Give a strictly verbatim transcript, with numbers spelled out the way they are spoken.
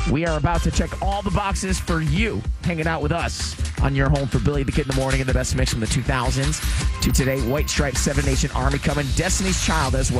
We are about to check all the boxes for you hanging out with us on your home for Billy the Kid in the Morning and the best mix from the two thousands to today. White Stripes, Seven Nation Army coming. Destiny's Child as well.